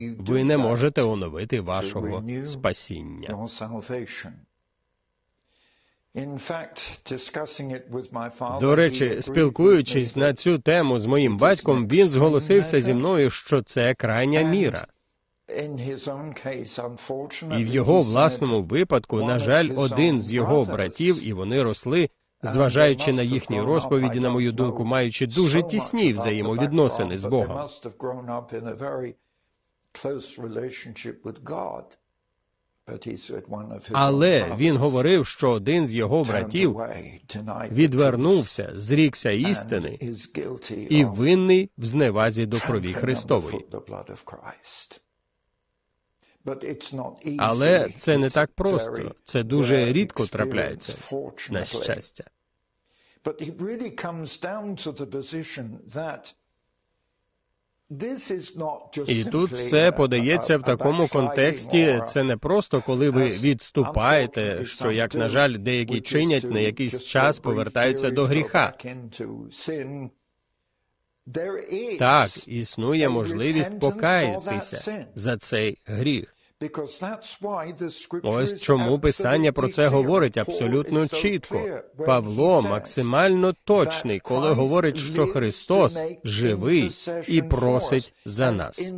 ви не можете оновити вашого спасіння. До речі, спілкуючись на цю тему з моїм батьком, він зголосився зі мною, що це крайня міра. І в його власному випадку, на жаль, один з його братів, і вони росли, зважаючи на їхні розповіді, на мою думку, маючи дуже тісні взаємовідносини з Богом. Але він говорив, що один з його братів відвернувся, зрікся істини і винний в зневазі до крові Христової. Але це не так просто. Це дуже рідко трапляється, на щастя. І тут все подається в такому контексті, це не просто, коли ви відступаєте, що, як, на жаль, деякі чинять, на якийсь час повертаються до гріха. Так, існує можливість покаятися за цей гріх. Ось чому Писання про це говорить абсолютно чітко. Павло максимально точний, коли говорить, що Христос живий і просить за нас.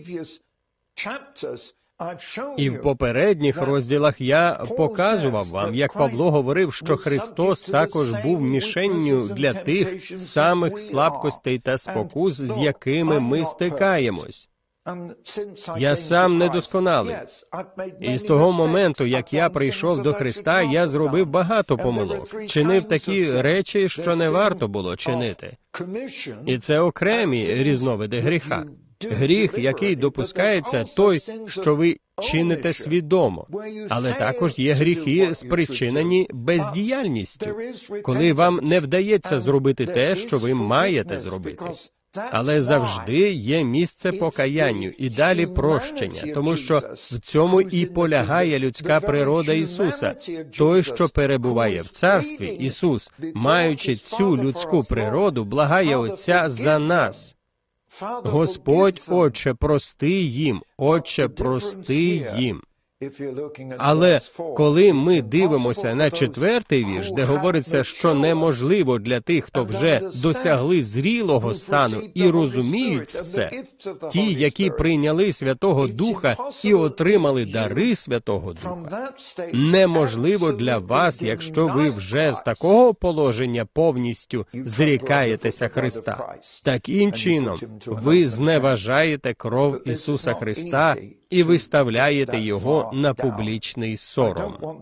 І в попередніх розділах я показував вам, як Павло говорив, що Христос також був мішенню для тих самих слабкостей та спокус, з якими ми стикаємось. Я сам недосконалий. І з того моменту, як я прийшов до Христа, я зробив багато помилок. Чинив такі речі, що не варто було чинити. І це окремі різновиди гріха. Гріх, який допускається, той, що ви чините свідомо. Але також є гріхи, спричинені бездіяльністю, коли вам не вдається зробити те, що ви маєте зробити. Але завжди є місце покаянню і далі прощення, тому що в цьому і полягає людська природа Ісуса. Той, що перебуває в Царстві, Ісус, маючи цю людську природу, благає Отця за нас. Господь, Отче, прости їм, Отче, прости їм. Але коли ми дивимося на 4-й вірш, де говориться, що неможливо для тих, хто вже досягли зрілого стану і розуміють все, ті, які прийняли Святого Духа і отримали дари Святого Духа, неможливо для вас, якщо ви вже з такого положення повністю зрікаєтеся Христа. Таким чином, ви зневажаєте кров Ісуса Христа і виставляєте Його на публічний сором.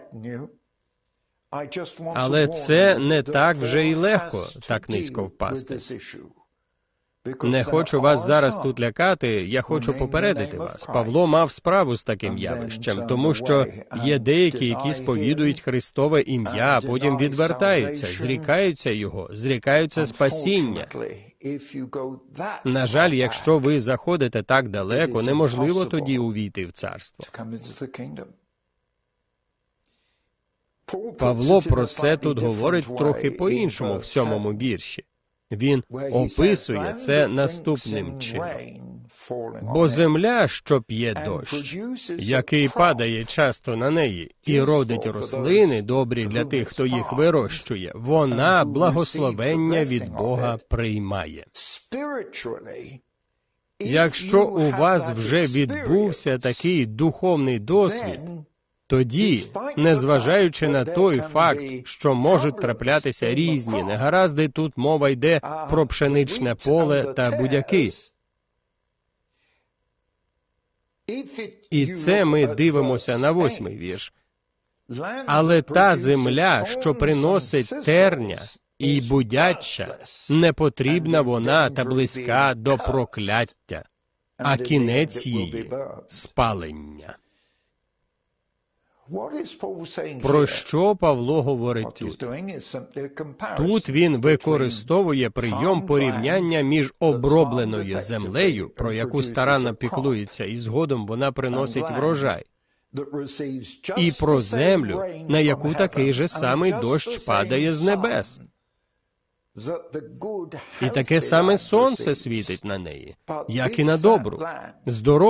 Але це не так вже й легко, так низько впасти. Не хочу вас зараз тут лякати, я хочу попередити вас. Павло мав справу з таким явищем, тому що є деякі, які сповідують Христове ім'я, а потім відвертаються, зрікаються Його, зрікаються спасіння. На жаль, якщо ви заходите так далеко, неможливо тоді увійти в царство. Павло про це тут говорить трохи по-іншому в 7-му вірші. Він описує це наступним чином. «Бо земля, що п'є дощ, який падає часто на неї, і родить рослини, добрі для тих, хто їх вирощує, вона благословення від Бога приймає». Якщо у вас вже відбувся такий духовний досвід, тоді, незважаючи на той факт, що можуть траплятися різні негаразди, тут мова йде про пшеничне поле та будяки. І це ми дивимося на 8-й вірш. «Але та земля, що приносить терня і будяча, не потрібна вона та близька до прокляття, а кінець її – спалення». Про що Павло говорить тут? Тут він використовує прийом порівняння між обробленою землею, про яку старанно піклується, і згодом вона приносить врожай, і про землю, на яку такий же самий дощ падає з небес. І таке саме сонце світить на неї, як і на добру, здорову